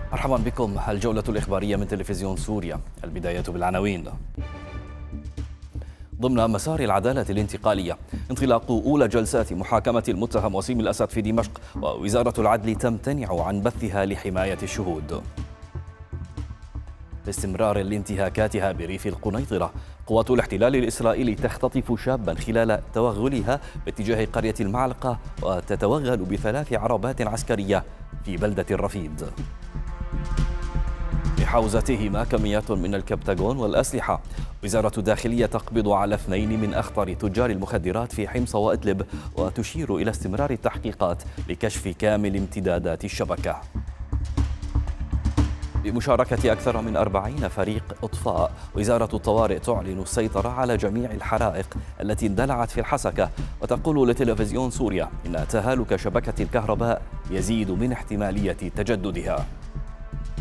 مرحبا بكم. الجولة الإخبارية من تلفزيون سوريا. البداية بالعناوين. ضمن مسار العدالة الانتقالية انطلاق أولى جلسات محاكمة المتهم وسيم الأسد في دمشق، ووزارة العدل تمتنع عن بثها لحماية الشهود. باستمرار الانتهاكاتها بريف القنيطرة، قوات الاحتلال الإسرائيلي تختطف شابا خلال توغلها باتجاه قرية المعلقة، وتتوغل بثلاث عربات عسكرية في بلدة الرفيد. بحوزتهما كميات من الكبتاغون والأسلحة. وزارة الداخلية تقبض على 2 من أخطر تجار المخدرات في حمص وإدلب، وتشير إلى استمرار التحقيقات لكشف كامل امتدادات الشبكة. بمشاركة أكثر من 40 فريق إطفاء، وزارة الطوارئ تعلن السيطرة على جميع الحرائق التي اندلعت في الحسكة، وتقول لتلفزيون سوريا إن تهالك شبكة الكهرباء يزيد من احتمالية تجددها.